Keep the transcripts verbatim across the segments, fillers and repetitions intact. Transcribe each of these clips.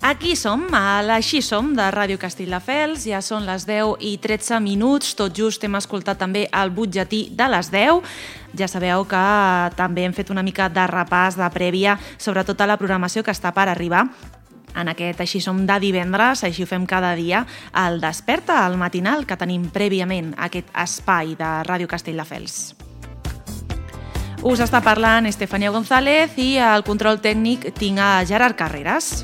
Aquí som, a l'Així Som de Ràdio Castelldefels, ja són les deu i tretze minuts, tot just hem escoltat també el butlletí de les deu. Ja sabeu que també hem fet una mica de repàs, de prèvia, sobre tota la programació que està per arribar en aquest Així Som de divendres, així ho fem cada dia, el Desperta, el matinal que tenim prèviament, aquest espai de Ràdio Castelldefels. Us està parlant Estefania González i al control tècnic tinc a Gerard Carreras.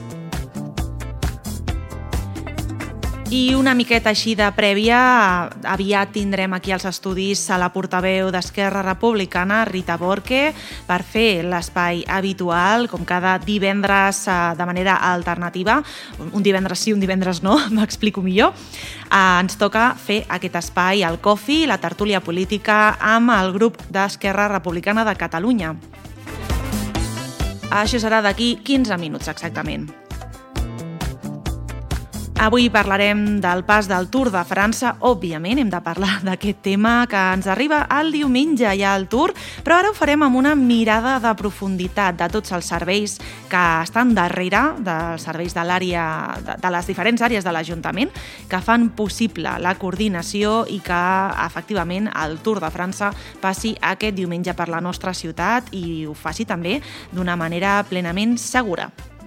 I una miqueta així de prèvia, aviat tindrem aquí als estudis a la portaveu d'Esquerra Republicana, Rita Borque, per fer l'espai habitual, com cada divendres de manera alternativa. Un divendres sí, un divendres no, m'explico millor. Ens toca fer aquest espai, el Coffee, la tertúlia política, amb el grup d'Esquerra Republicana de Catalunya. Això serà d'aquí quinze minuts exactament. Avui parlarem del pas del Tour de França. Òbviament hem de parlar d'aquest tema que ens arriba el diumenge ja al Tour, però ara ho farem amb una mirada de profunditat de tots els serveis que estan darrere, dels serveis de l'àrea, de, de les diferents àrees de l'Ajuntament, que fan possible la coordinació i que efectivament el Tour de França passi aquest diumenge per la nostra ciutat i ho faci també d'una manera plenament segura.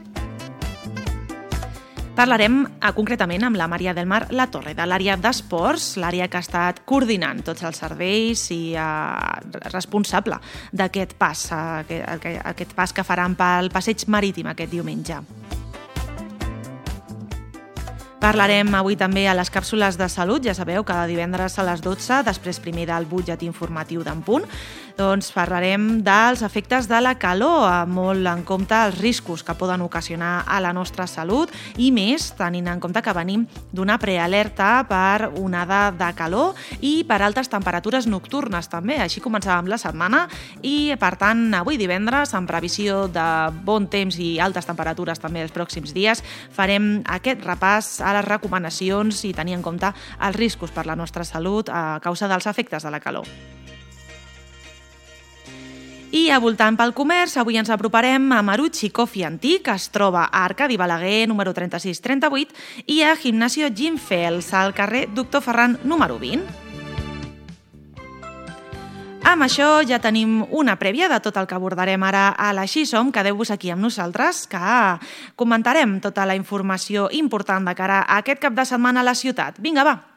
Parlarem eh, concretament amb la Maria del Mar La Torre, de l'àrea d'esports, l'àrea que ha estat coordinant tots els serveis i eh, responsable d'aquest pas, eh, aquest, aquest pas que faran pel passeig marítim aquest diumenge. Parlarem avui també a les càpsules de salut, ja sabeu, cada divendres a les dotze, després primer del butlletí informatiu d'en punt, doncs parlarem dels efectes de la calor, molt en compte els riscos que poden ocasionar a la nostra salut i més tenint en compte que venim d'una prealerta per onada de calor i per altes temperatures nocturnes també. Així començàvem la setmana i, per tant, avui divendres, en previsió de bon temps i altes temperatures també els pròxims dies, farem aquest repàs a les recomanacions i tenir en compte els riscos per la nostra salut a causa dels efectes de la calor. I a voltant pel comerç, avui ens aproparem a Marucci Coffee Antic, que es troba a Arcadi Balaguer, número trenta-sis trenta-vuit, i a Gimnasio Gimfels, al carrer Doctor Ferran, número vint. Amb això ja tenim una prèvia de tot el que abordarem ara a l'Així Som. Quedeu-vos aquí amb nosaltres, que comentarem tota la informació important de cara a aquest cap de setmana a la ciutat. Vinga, va!